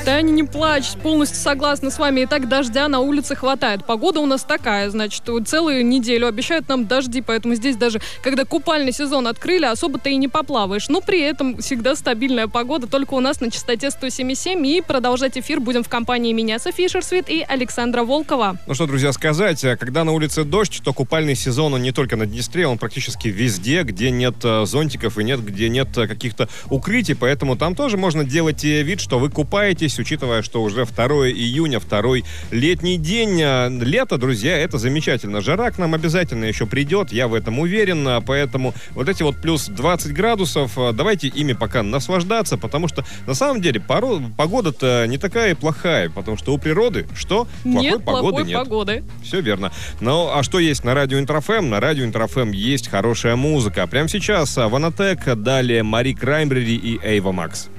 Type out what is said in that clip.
Таня, не плачь, полностью согласна с вами. И так дождя на улице хватает. Погода у нас такая, значит, целую неделю обещают нам дожди, поэтому здесь даже, когда купальный сезон открыли, особо-то и не поплаваешь. Но при этом всегда стабильная погода, только у нас на частоте 107,7. И продолжать эфир будем в компании меня, Софии Шерсвит, и Александра Волкова. Ну что, друзья, сказать, когда на улице дождь, то купальный сезон, он не только на Днестре, он практически везде, где нет зонтиков и где нет каких-то укрытий, поэтому там тоже можно делать вид, что вы купаетесь, учитывая, что уже 2 июня, второй летний день. Лето, друзья, это замечательно. Жара к нам обязательно еще придет, я в этом уверен, поэтому вот эти вот плюс 20 градусов, давайте ими пока наслаждаться, потому что на самом деле погода-то не такая плохая, потому что у природы что? Плохой погоды. Все верно. Ну, а что есть на радио Интер-ФМ? На радио Интер-ФМ есть хорошая музыка. Прямо сейчас Ванатек, далее Мари Краймбрери и Эйва Макс.